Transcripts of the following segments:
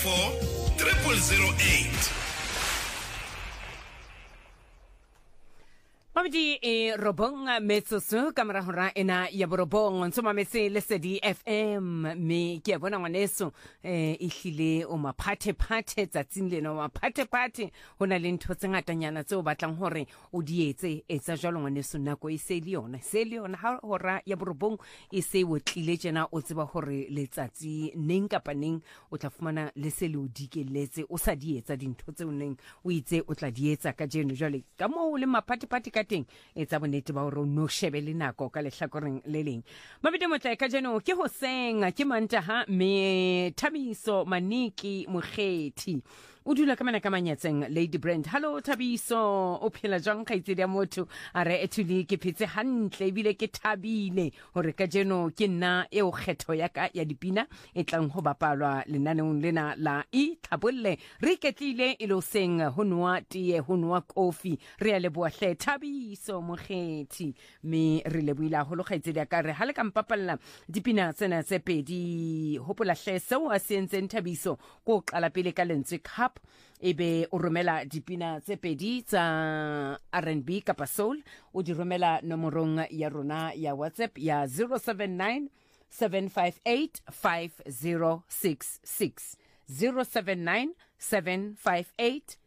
084-008. Mabidi robong metsoso kamera hora ena ya borobong ntoma metse lesedi FM me ke bona ngwaneso ihlile o maphathe tsatsing lena o maphathe hona le ntho tse ngatanyana tse o batlang hore o dietse etsa jalo ngwaneso nako e se le yona ha hora ya borobong e se o tlile jena o tseba hore letsatsi neng kapa neng o tla fumana le se le o dikeletse o sa dietsa dintho tse o neng o itse o tla dietsa ka jeno jale ka mo le maphathe ka teng etsa bonnete ba hore o no shebele nako ka lehlakoreng le leng mabidi motla ka jeno ke hoseng ke Mantaha me Thabiso Maniki Mokgethi o dula ka manyatseng Lady Brand. Hello Thabiso, o phela jwang khaitsedi ya motho a re ethuli ke phetse hantle ebile ke thabile hore ka jeno ke nna eo kgetho ya ka ya dipina e tlang ho bapalwa lenaneng lena la Ithabolle re ketlile e lo seng ho nwa tie ho nwa coffee re a leboa hle Thabiso Mokgethi me re leboila ho lo khaitsedi ya ka re ha le ka mpapalla dipina tsena tse pedi hopola hle seo a se entseng Thabiso ko qala pele ka lentswe cup ebe o romela dipina tse pedi tsa R&B kapa soul o di romela nomorong ya rona ya WhatsApp ya 079 758 5066 079 758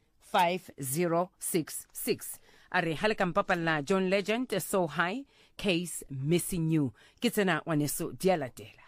5066 are halekampapalla John Legend So High Case Missing You ke tsena waneso dialatela